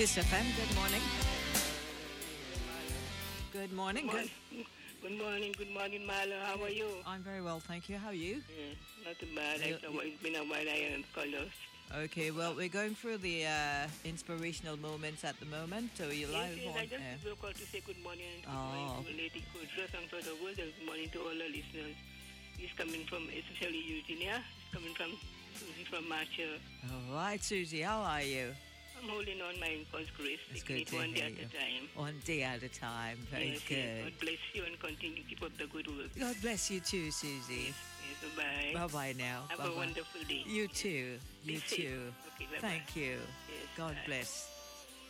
Kiss FM. Good morning. Good morning. Good morning, Marla. How are you? I'm very well, thank you. How are you? Yeah, not too bad. It's been a while I haven't called us. Okay, well, we're going through the inspirational moments at the moment. So you live Yes, on I just will call to say good morning and good morning to Lady Kudra and for the world. Good morning to all the listeners. He's coming from, especially Eugenia. He's coming from Susie from Marshall. All right, Susie, how are you? I'm holding on my God's grace. It's Taking good it to one hear day you. at a time. One day at a time. Very Yes, good. yes. God bless you and continue. Keep up the good work. God bless you too, Susie. Yes, bye. Bye-bye now. Have Bye-bye. a wonderful day. You too. You Be safe. too. Okay, bye-bye. Thank you. Yes, God bye. bless.